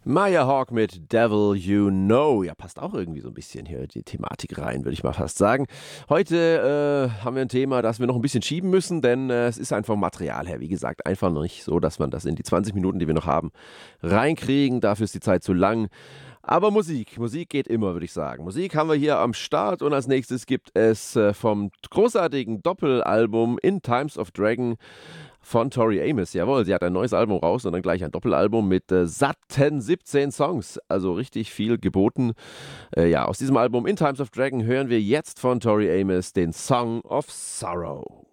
Maya Hawke mit Devil You Know. Ja, passt auch irgendwie so ein bisschen hier die Thematik rein, würde ich mal fast sagen. Heute haben wir ein Thema, das wir noch ein bisschen schieben müssen, denn es ist einfach Material her. Wie gesagt, einfach noch nicht so, dass man das in die 20 Minuten, die wir noch haben, reinkriegen. Dafür ist die Zeit zu lang. Aber Musik geht immer, würde ich sagen. Musik haben wir hier am Start und als nächstes gibt es vom großartigen Doppelalbum In Times of Dragon von Tori Amos. Jawohl, sie hat ein neues Album raus und dann gleich ein Doppelalbum mit satten 17 Songs. Also richtig viel geboten. Ja, aus diesem Album In Times of Dragon hören wir jetzt von Tori Amos den Song of Sorrow.